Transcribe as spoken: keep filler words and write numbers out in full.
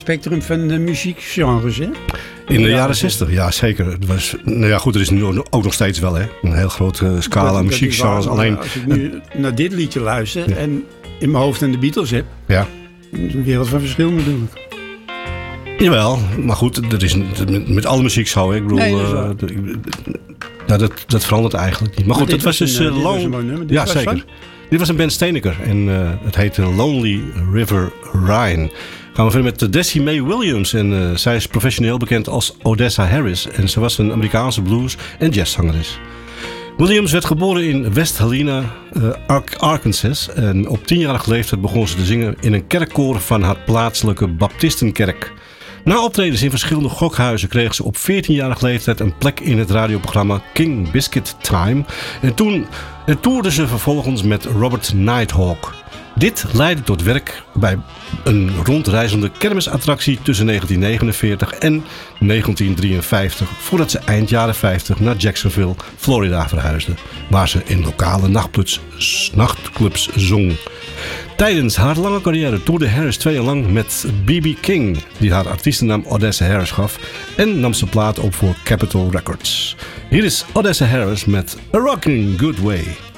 spectrum van de muziekgenres, hè? In de jaren zestig, ja zeker. Het was, nou ja goed, er is nu ook nog steeds wel hè. Een heel grote scala aan muziekgenres. Alleen als ik nu naar dit liedje luister ja. en in mijn hoofd aan de Beatles heb, ja. is een wereld van verschil natuurlijk. Jawel, maar goed, dat is met, met alle muziek zo. Hè. Ik bedoel, nee, dat, uh, nou, dat, dat verandert eigenlijk niet. Maar goed, maar dat was dus uh, uh, Lone. Ja, zeker. Van? Dit was een Ben Steeneker en uh, het heette Lonely River Rhine. Gaan we verder met Desi Mae Williams. En uh, zij is professioneel bekend als Odessa Harris. En ze was een Amerikaanse blues- en jazzzangeres. Williams werd geboren in West Helena, uh, Arkansas. En op tienjarige leeftijd begon ze te zingen in een kerkkoor van haar plaatselijke Baptistenkerk. Na optredens in verschillende gokhuizen kreeg ze op veertienjarige leeftijd een plek in het radioprogramma King Biscuit Time. En toen en toerde ze vervolgens met Robert Nighthawk. Dit leidde tot werk bij een rondreizende kermisattractie tussen negentien negenenveertig en negentien drieënvijftig, voordat ze eind jaren vijftig naar Jacksonville, Florida verhuisde, waar ze in lokale nachtclubs, nachtclubs zong. Tijdens haar lange carrière toerde Harris twee jaar lang met B B King, die haar artiestennaam Odessa Harris gaf, en nam ze plaat op voor Capitol Records. Hier is Odessa Harris met A Rockin' Good Way.